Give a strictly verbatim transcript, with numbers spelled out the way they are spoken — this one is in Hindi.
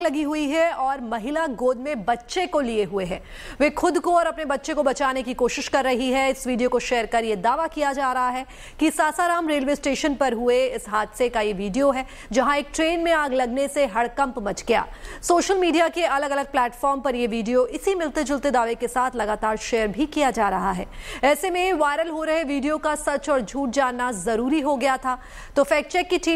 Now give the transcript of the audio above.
लगी हुई है और महिला गोद में बच्चे को लिए हुए है। वे खुद को और अपने बच्चे को बचाने की कोशिश कर रही है। इस वीडियो को शेयर कर ये दावा किया जा रहा है कि सासाराम रेलवे स्टेशन पर हुए इस हादसे का ये वीडियो है, जहां एक ट्रेन में आग लगने से हड़कंप मच गया। सोशल मीडिया के अलग अलग प्लेटफॉर्म पर यह वीडियो इसी मिलते जुलते दावे के साथ लगातार शेयर भी किया जा रहा है। ऐसे में वायरल हो रहे वीडियो का सच और झूठ जानना जरूरी हो गया था। तो फैक्ट चेक की टीम